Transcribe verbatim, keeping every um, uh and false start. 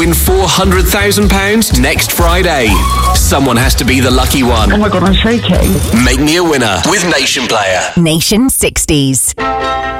win four hundred thousand pounds next Friday. Someone has to be the lucky one. Oh my God, I'm shaking. Make me a winner with Nation Player. Nation sixties.